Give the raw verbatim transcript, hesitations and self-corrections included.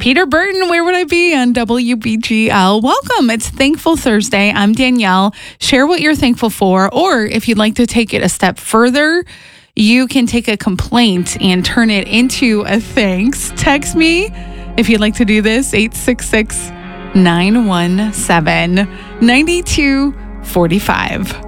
Peter Burton, where would I be on W B G L? Welcome. It's Thankful Thursday. I'm Danielle. Share what you're thankful for, or if you'd like to take it a step further, you can take a complaint and turn it into a thanks. Text me if you'd like to do this, eight six six, nine one seven, nine two four five.